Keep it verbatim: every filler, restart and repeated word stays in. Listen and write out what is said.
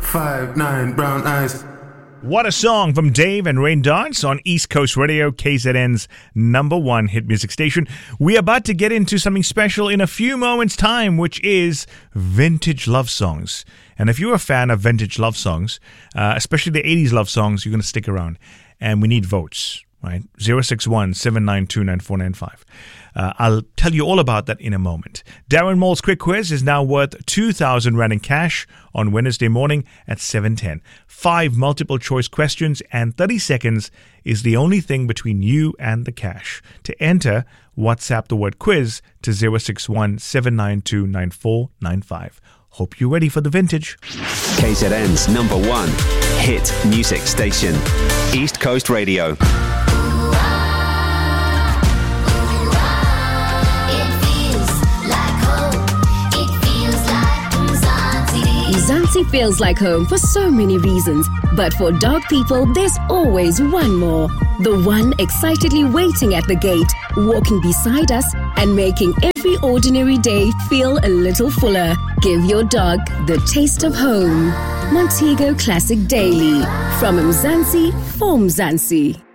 five, nine, brown eyes. What a song from Dave and Rain Dance on East Coast Radio, K Z N's number one hit music station. We're about to get into something special in a few moments' time, which is vintage love songs. And if you're a fan of vintage love songs, uh, especially the eighties love songs, you're going to stick around. And we need votes, right? zero six one, seven nine two, nine four nine five. Uh, I'll tell you all about that in a moment. Darren Moore's Quick Quiz is now worth two thousand Rand in cash on Wednesday morning at seven ten. Five multiple choice questions and thirty seconds is the only thing between you and the cash. To enter, WhatsApp the word quiz to zero six one, seven nine two, nine four nine five. Hope you're ready for the vintage. K Z N's number one hit music station, East Coast Radio. Mzansi feels like home for so many reasons, but for dog people, there's always one more. The one excitedly waiting at the gate, walking beside us, and making every ordinary day feel a little fuller. Give your dog the taste of home. Montego Classic Daily. From Mzansi for Mzansi.